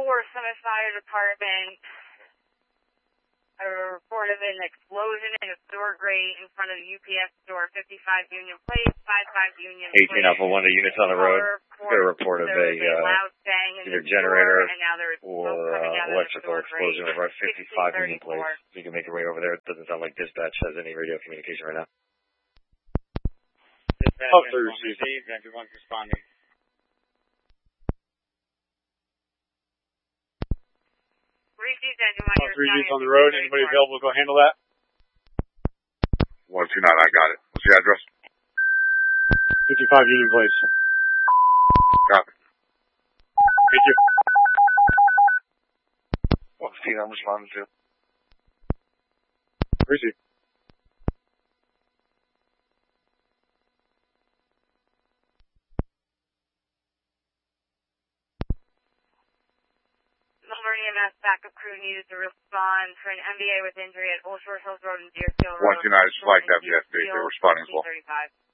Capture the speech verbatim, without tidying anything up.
four Summit Fire Department. A report of an explosion in a store grate in front of the U P S store, fifty-five Union Place, fifty-five Union Place. eighteen Alpha one, the units on the road. Get a report of a, uh, either generator or uh, electrical explosion over at fifty-five Union Place. So you can make your way over there. It doesn't sound like dispatch has any radio communication right now. Dispatch, Officer received, everyone's responding. All three units on the road. Anybody available to go handle that? one two nine, I got it. What's your address? fifty-five Union Place. Copy. Thank you. What's the I'm responding to? Receive. Melbourne E M S backup crew needed to respond for an M B A with injury at Old Short Hills Road and Deerfield Road. one two nine is flagged up, yes, they're responding as well.